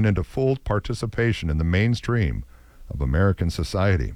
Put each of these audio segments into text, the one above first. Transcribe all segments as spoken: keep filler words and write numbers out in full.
even into full participation in the mainstream of American society.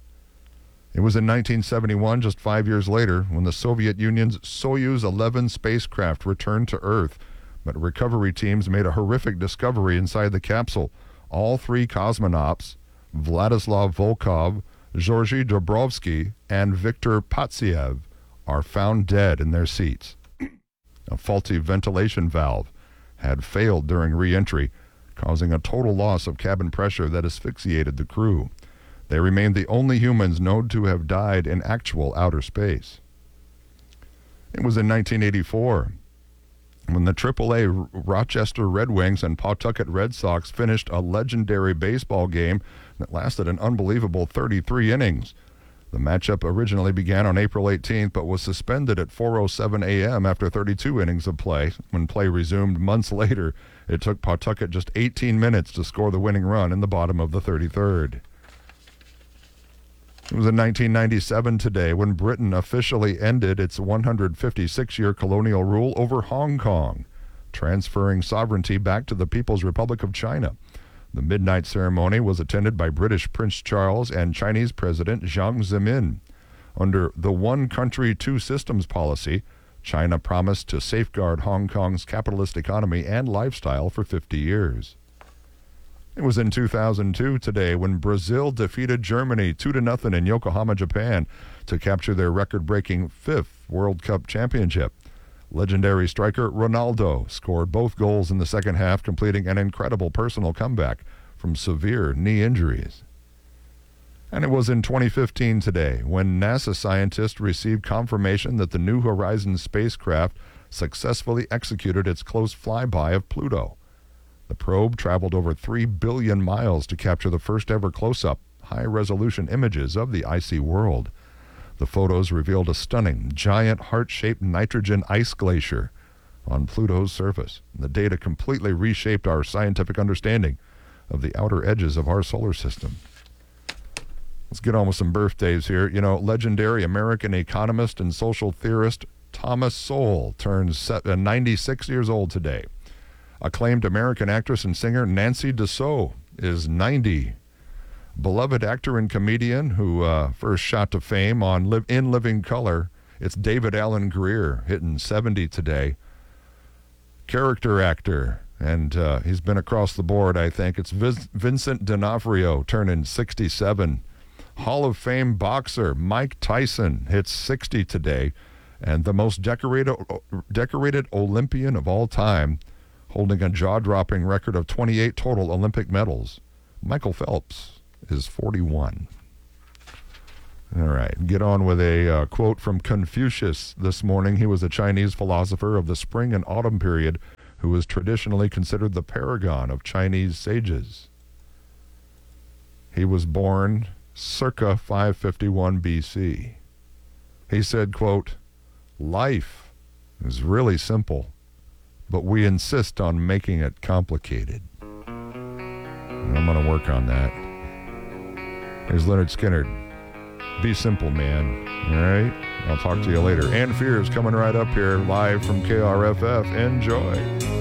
It was in nineteen seventy-one, just five years later, when the Soviet Union's Soyuz eleven spacecraft returned to Earth, but recovery teams made a horrific discovery inside the capsule. All three cosmonauts, Vladislav Volkov, Georgy Dobrovsky, and Viktor Patsiev, are found dead in their seats. A faulty ventilation valve had failed during re-entry, causing a total loss of cabin pressure that asphyxiated the crew. They remained the only humans known to have died in actual outer space. It was in nineteen eighty-four when the triple A Rochester Red Wings and Pawtucket Red Sox finished a legendary baseball game that lasted an unbelievable thirty-three innings. The matchup originally began on April eighteenth, but was suspended at four oh seven a.m. after thirty-two innings of play. When play resumed months later, it took Pawtucket just eighteen minutes to score the winning run in the bottom of the thirty-third. It was in nineteen ninety-seven today when Britain officially ended its one hundred fifty-six year colonial rule over Hong Kong, transferring sovereignty back to the People's Republic of China. The midnight ceremony was attended by British Prince Charles and Chinese President Jiang Zemin. Under the One Country, Two Systems policy, China promised to safeguard Hong Kong's capitalist economy and lifestyle for fifty years. It was in two thousand two today when Brazil defeated Germany two to nothing in Yokohama, Japan, to capture their record-breaking fifth World Cup championship. Legendary striker Ronaldo scored both goals in the second half, completing an incredible personal comeback from severe knee injuries. And it was in twenty fifteen today when NASA scientists received confirmation that the New Horizons spacecraft successfully executed its close flyby of Pluto. The probe traveled over three billion miles to capture the first-ever close-up, high-resolution images of the icy world. The photos revealed a stunning, giant, heart-shaped nitrogen ice glacier on Pluto's surface. The data completely reshaped our scientific understanding of the outer edges of our solar system. Let's get on with some birthdays here. You know, legendary American economist and social theorist Thomas Sowell turns ninety-six years old today. Acclaimed American actress and singer Nancy Dessau is ninety. Beloved actor and comedian who uh, first shot to fame on Live In Living Color, it's David Alan Grier, hitting seventy today. Character actor, and uh, he's been across the board, I think. It's Viz- Vincent D'Onofrio, turning sixty-seven. Hall of Fame boxer Mike Tyson hits sixty today. And the most decorated, decorated Olympian of all time, holding a jaw-dropping record of twenty-eight total Olympic medals, Michael Phelps is forty-one. All right, get on with a uh, quote from Confucius this morning. He was a Chinese philosopher of the spring and autumn period who was traditionally considered the paragon of Chinese sages. He was born circa five fifty-one B C. He said, quote, "Life is really simple, but we insist on making it complicated." And I'm going to work on that. Here's Leonard Skinner. Be simple, man. All right? I'll talk to you later. Ann Fears coming right up here live from K R F F. Enjoy.